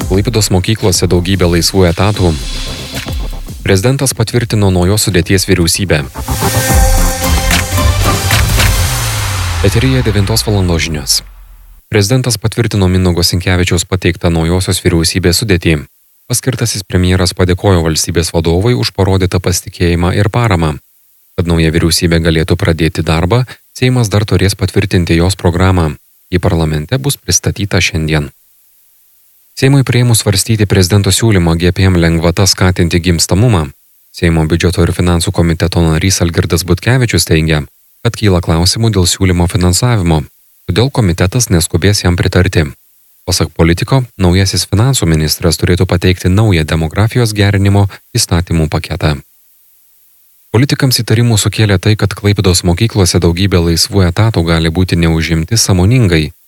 Klaipėdos mokyklose daugybė laisvų etatų. Prezidentas patvirtino naujos sudėties vyriausybę. Eteryje 9 valandos žinios. Prezidentas patvirtino Mindaugo Sinkevičiaus pateiktą naujosios vyriausybės sudėtį. Paskirtasis premjeras padėkojo valstybės vadovui už parodytą pasitikėjimą ir paramą. Kad nauja vyriausybė galėtų pradėti darbą, Seimas dar turės patvirtinti jos programą. Ji parlamente bus pristatyta šiandien. Seimui priėmus svarstyti prezidento siūlymą GPM lengvata skatinti gimstamumą, Seimo biudžeto ir finansų komiteto narys Algirdas Butkevičius teigia, kad kyla klausimų dėl siūlymo finansavimo, todėl komitetas neskubės jam pritarti. Pasak politiko, naujasis finansų ministras turėtų pateikti naują demografijos gerinimo įstatymų paketą. Politikams įtarimų sukėlė tai, kad Klaipėdos mokyklose daugybė laisvų etatų gali būti neužimti sąmoningai,